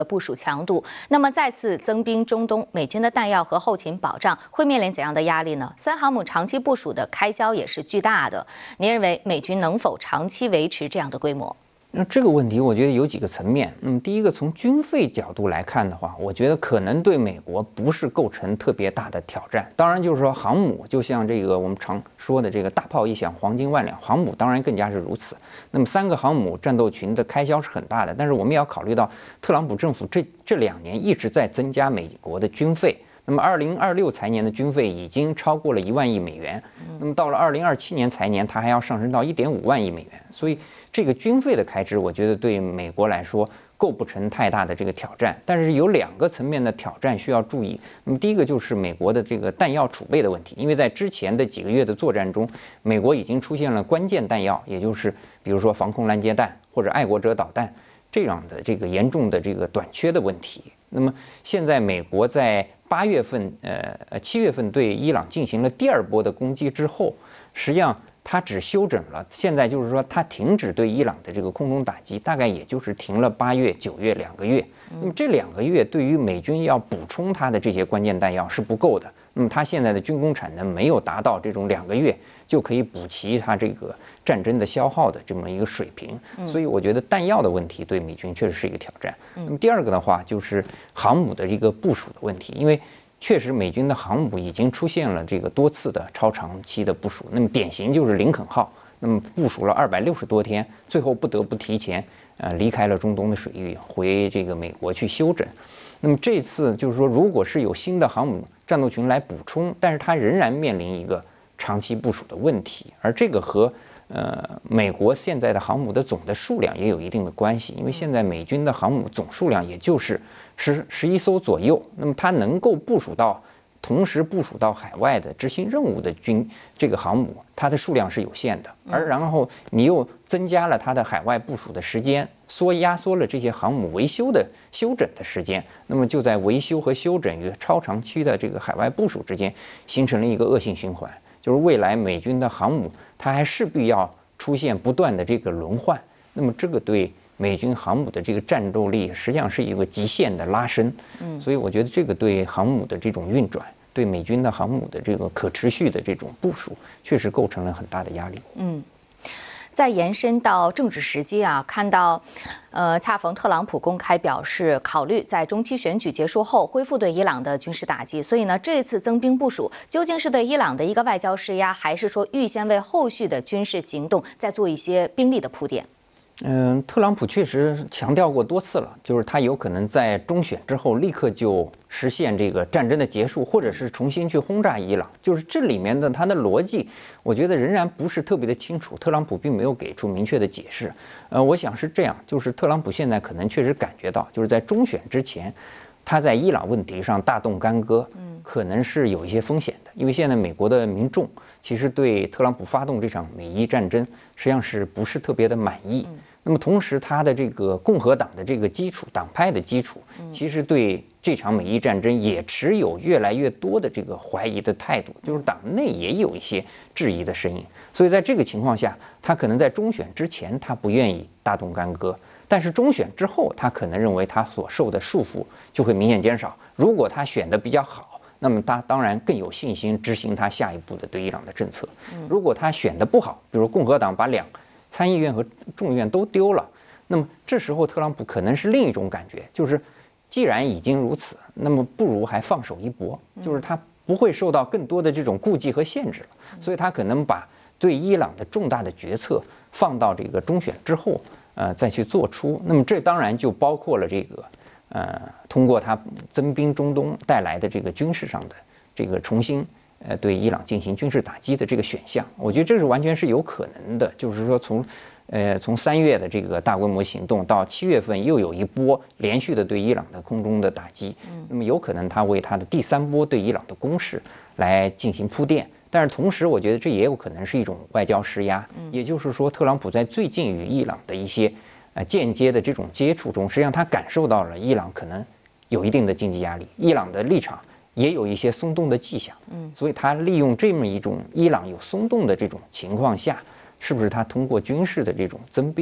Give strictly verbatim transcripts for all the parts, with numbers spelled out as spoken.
部署强度。那么再次增兵中东，美军的弹药和后勤保障会面临怎样的压力呢？三航母长期部署的开销也是巨大的。您认为美军能否长期维持这样的规模？ 那这个问题，我觉得有几个层面。嗯，第一个从军费角度来看的话，我觉得可能对美国不是构成特别大的挑战。当然，就是说航母，就像这个我们常说的这个大炮一响，黄金万两，航母当然更加是如此。那么三个航母战斗群的开销是很大的，但是我们也要考虑到，特朗普政府这这两年一直在增加美国的军费。那么二零二六财年的军费已经超过了一万亿美元，那么到了二零二七年财年，它还要上升到一点五万亿美元，所以这个军费的开支，我觉得对美国来说构不成太大的这个挑战。但是有两个层面的挑战需要注意。那么第一个就是美国的这个弹药储备的问题，因为在之前的几个月的作战中，美国已经出现了关键弹药，也就是比如说防空拦截弹或者爱国者导弹这样的这个严重的这个短缺的问题。那么现在美国在八月份，呃呃七月份对伊朗进行了第二波的攻击之后，实际上它只休整了，现在就是说它停止对伊朗的这个空中打击，大概也就是停了八月、九月两个月。那么这两个月对于美军要补充它的这些关键弹药是不够的。那么它现在的军工产能没有达到这种两个月就可以补齐它这个战争的消耗的这么一个水平，所以我觉得弹药的问题对美军确实是一个挑战。那么第二个的话就是航母的这个部署的问题，因为确实美军的航母已经出现了这个多次的超长期的部署，那么典型就是林肯号，那么部署了二百六十多天，最后不得不提前呃离开了中东的水域，回这个美国去休整。那么这次就是说，如果是有新的航母战斗群来补充，但是它仍然面临一个长期部署的问题，而这个和呃美国现在的航母的总的数量也有一定的关系，因为现在美军的航母总数量也就是十十一艘左右，那么它能够部署到同时部署到海外的执行任务的军这个航母，它的数量是有限的，而然后你又增加了它的海外部署的时间，缩压缩了这些航母维修的休整的时间，那么就在维修和休整与超长期的这个海外部署之间形成了一个恶性循环，就是未来美军的航母它还势必要出现不断的这个轮换，那么这个对美军航母的这个战斗力实际上是一个极限的拉伸，嗯，所以我觉得这个对航母的这种运转，对美军的航母的这个可持续的这种部署，确实构成了很大的压力。 嗯。再延伸到政治时机啊，看到，呃，恰逢特朗普公开表示考虑在中期选举结束后恢复对伊朗的军事打击，所以呢，这次增兵部署究竟是对伊朗的一个外交施压，还是说预先为后续的军事行动再做一些兵力的铺垫？ 嗯，特朗普确实强调过多次了，就是他有可能在中选之后立刻就实现这个战争的结束，或者是重新去轰炸伊朗。就是这里面的他的逻辑，我觉得仍然不是特别的清楚。特朗普并没有给出明确的解释。呃，我想是这样，就是特朗普现在可能确实感觉到，就是在中选之前，他在伊朗问题上大动干戈，嗯，可能是有一些风险的，因为现在美国的民众其实对特朗普发动这场美伊战争实际上是不是特别的满意。嗯，那么同时，他的这个共和党的这个基础党派的基础，其实对这场美伊战争也持有越来越多的这个怀疑的态度，就是党内也有一些质疑的声音。所以在这个情况下，他可能在中选之前，他不愿意大动干戈，但是中选之后，他可能认为他所受的束缚就会明显减少。如果他选的比较好，那么他当然更有信心执行他下一步的对伊朗的政策。如果他选的不好，比如共和党把两参议院和众议院都丢了，那么这时候特朗普可能是另一种感觉，就是既然已经如此，那么不如还放手一搏，就是他不会受到更多的这种顾忌和限制了，所以他可能把对伊朗的重大的决策放到这个中选之后，呃，再去做出。那么这当然就包括了这个，呃，通过他增兵中东带来的这个军事上的这个重新。呃，对伊朗进行军事打击的这个选项，我觉得这是完全是有可能的。就是说从，呃，从三月的这个大规模行动到七月份又有一波连续的对伊朗的空中的打击，嗯，那么有可能他为他的第三波对伊朗的攻势来进行铺垫。但是同时，我觉得这也有可能是一种外交施压，嗯，也就是说，特朗普在最近与伊朗的一些呃间接的这种接触中，实际上他感受到了伊朗可能有一定的经济压力，伊朗的立场也有一些松动的迹象，嗯，所以他利用这么一种伊朗有松动的这种情况下，是不是他通过军事的这种增兵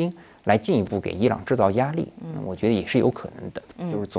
来进一步给伊朗制造压力，嗯，我觉得也是有可能的，就是总。